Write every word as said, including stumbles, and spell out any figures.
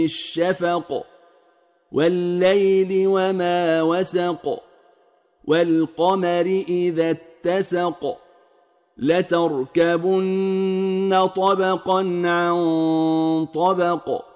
الشفق والليل وما وسق والقمر إذا اتسق لتركبن طبقا عن طبق